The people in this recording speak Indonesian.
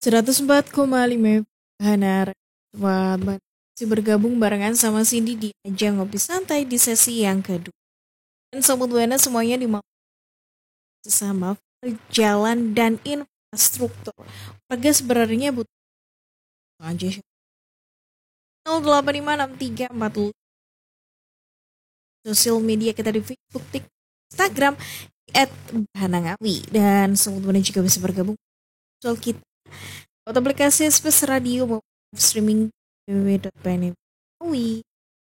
104,5 Hanar masih bergabung barengan sama Cindy di ajang ngopi santai di sesi yang kedua. Dan sobat Buana semuanya dimau sama jalan dan infrastruktur. Warga sebenarnya butuh aja 085634 sosial media kita di Facebook, TikTok, Instagram @bahanangawi, dan sobat Buana juga bisa bergabung soal kita lewat aplikasi Space Radio maupun streaming www.bahanangawi.